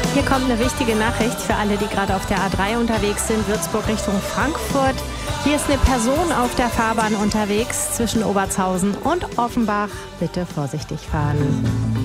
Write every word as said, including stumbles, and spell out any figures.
Hier kommt eine wichtige Nachricht für alle, die gerade auf der A drei unterwegs sind, Würzburg Richtung Frankfurt. Hier ist eine Person auf der Fahrbahn unterwegs zwischen Obertshausen und Offenbach. Bitte vorsichtig fahren.